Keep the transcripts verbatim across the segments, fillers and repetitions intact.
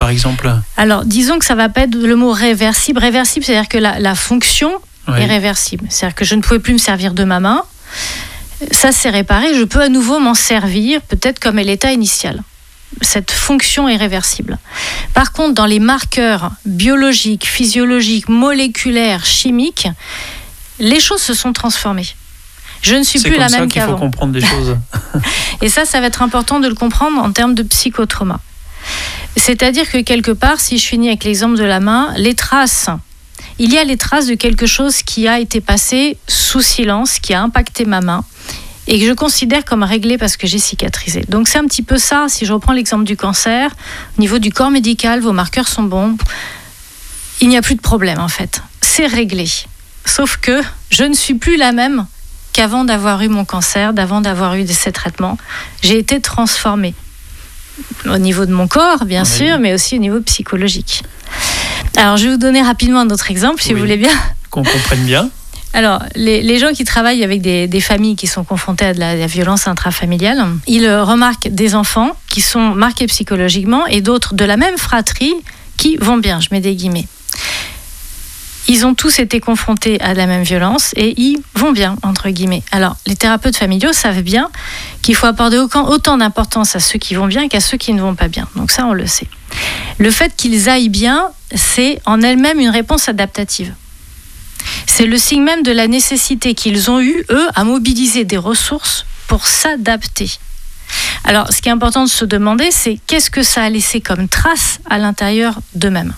exemple ? Alors, disons que ça ne va pas être le mot réversible. Réversible, c'est-à-dire que la, la fonction Oui. est réversible. C'est-à-dire que je ne pouvais plus me servir de ma main. Ça, c'est réparé. Je peux à nouveau m'en servir, peut-être comme à l'état initial. Cette fonction est réversible. Par contre, dans les marqueurs biologiques, physiologiques, moléculaires, chimiques, les choses se sont transformées. Je ne suis c'est plus la même qu'avant. C'est comme ça qu'il qu'avant. faut comprendre des choses. Et ça, ça va être important de le comprendre en termes de psychotrauma. C'est-à-dire que quelque part, si je finis avec l'exemple de la main, les traces, il y a les traces de quelque chose qui a été passé sous silence, qui a impacté ma main, et que je considère comme réglé parce que j'ai cicatrisé. Donc c'est un petit peu ça, si je reprends l'exemple du cancer, au niveau du corps médical, vos marqueurs sont bons, il n'y a plus de problème en fait, c'est réglé. Sauf que je ne suis plus la même qu'avant d'avoir eu mon cancer, d'avant d'avoir eu ces traitements. J'ai été transformée. Au niveau de mon corps, bien oui. sûr, mais aussi au niveau psychologique. Alors, je vais vous donner rapidement un autre exemple, si oui. vous voulez bien. Qu'on comprenne bien. Alors, les, les gens qui travaillent avec des, des familles qui sont confrontées à de la, de la violence intrafamiliale, ils remarquent des enfants qui sont marqués psychologiquement et d'autres de la même fratrie qui vont bien, je mets des guillemets. Ils ont tous été confrontés à la même violence et ils vont bien, entre guillemets. Alors, les thérapeutes familiaux savent bien qu'il faut accorder autant d'importance à ceux qui vont bien qu'à ceux qui ne vont pas bien. Donc ça, on le sait. Le fait qu'ils aillent bien, c'est en elle-même une réponse adaptative. C'est le signe même de la nécessité qu'ils ont eu, eux, à mobiliser des ressources pour s'adapter. Alors, ce qui est important de se demander, c'est qu'est-ce que ça a laissé comme trace à l'intérieur d'eux-mêmes.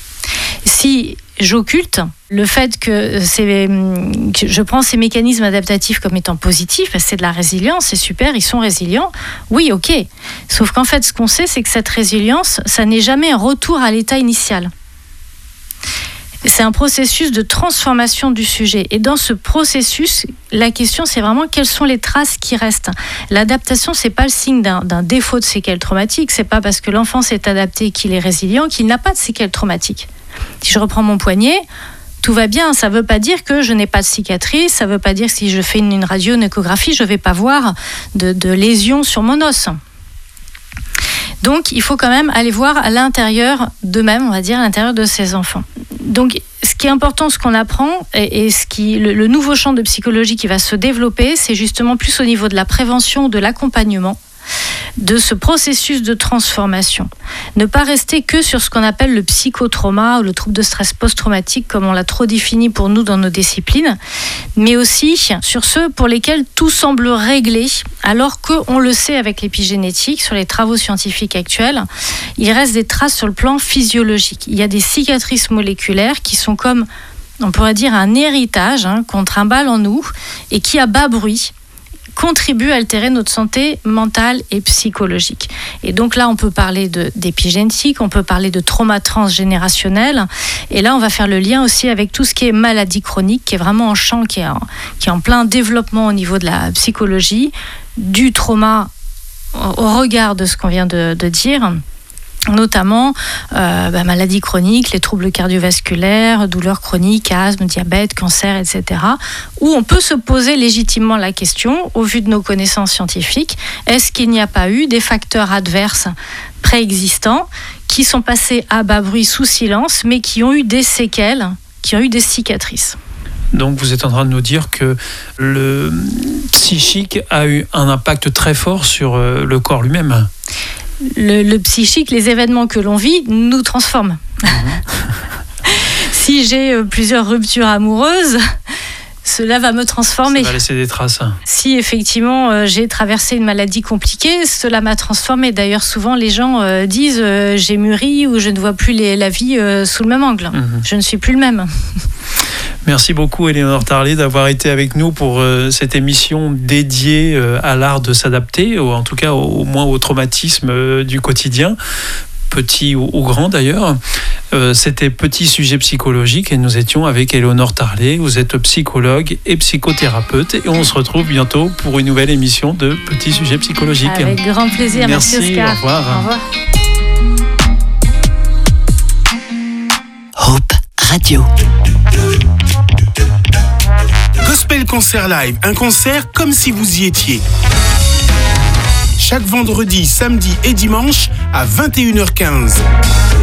Si j'occulte le fait que, c'est, que je prends ces mécanismes adaptatifs comme étant positifs, c'est de la résilience, c'est super, ils sont résilients, oui, ok. Sauf qu'en fait, ce qu'on sait, c'est que cette résilience, ça n'est jamais un retour à l'état initial. C'est un processus de transformation du sujet. Et dans ce processus, la question, c'est vraiment quelles sont les traces qui restent. L'adaptation, c'est pas le signe d'un, d'un défaut de séquelles traumatiques. C'est pas parce que l'enfant s'est adapté qu'il est résilient qu'il n'a pas de séquelles traumatiques. Si je reprends mon poignet, tout va bien. Ça veut pas dire que je n'ai pas de cicatrice. Ça veut pas dire que si je fais une, une radio, une échographie, je vais pas voir de, de lésions sur mon os. Donc, il faut quand même aller voir à l'intérieur d'eux-mêmes, on va dire, à l'intérieur de ces enfants. Donc, ce qui est important, ce qu'on apprend, et, et ce qui, le, le nouveau champ de psychologie qui va se développer, c'est justement plus au niveau de la prévention, de l'accompagnement, de ce processus de transformation. Ne pas rester que sur ce qu'on appelle le psychotrauma ou le trouble de stress post-traumatique, comme on l'a trop défini pour nous dans nos disciplines, mais aussi sur ceux pour lesquels tout semble réglé, alors qu'on le sait avec l'épigénétique, sur les travaux scientifiques actuels, il reste des traces sur le plan physiologique. Il y a des cicatrices moléculaires qui sont comme, on pourrait dire, un héritage hein, qu'on trimballe en nous et qui, à bas bruit, contribue à altérer notre santé mentale et psychologique. Et donc là, on peut parler de, d'épigénétique, on peut parler de trauma transgénérationnel. Et là, on va faire le lien aussi avec tout ce qui est maladie chronique, qui est vraiment en champ, qui est en, qui est en plein développement au niveau de la psychologie, du trauma au regard de ce qu'on vient de, de dire. Notamment euh, bah, maladies chroniques, les troubles cardiovasculaires, douleurs chroniques, asthme, diabète, cancer, et cetera. Où on peut se poser légitimement la question, au vu de nos connaissances scientifiques, est-ce qu'il n'y a pas eu des facteurs adverses préexistants qui sont passés à bas bruit sous silence, mais qui ont eu des séquelles, qui ont eu des cicatrices ? Donc vous êtes en train de nous dire que le psychique a eu un impact très fort sur le corps lui-même. Le, le psychique, les événements que l'on vit, nous transforment. Mmh. Si j'ai euh, plusieurs ruptures amoureuses, cela va me transformer. Ça va laisser des traces. Si effectivement euh, j'ai traversé une maladie compliquée, cela m'a transformé. D'ailleurs, souvent les gens euh, disent euh, j'ai mûri ou je ne vois plus les, la vie euh, sous le même angle. Mmh. Je ne suis plus le même. Merci beaucoup Éléonore Tarlet d'avoir été avec nous pour euh, cette émission dédiée euh, à l'art de s'adapter, ou en tout cas au, au moins au traumatisme euh, du quotidien, petit ou, ou grand d'ailleurs. Euh, c'était Petit Sujet Psychologique et nous étions avec Éléonore Tarlet. Vous êtes psychologue et psychothérapeute et on se retrouve bientôt pour une nouvelle émission de Petit Sujet Psychologique. Avec grand plaisir, merci, merci Oscar. Au revoir. Au revoir. Hope Radio. Gospel Concert Live, un concert comme si vous y étiez. Chaque vendredi, samedi et dimanche à vingt et une heures quinze.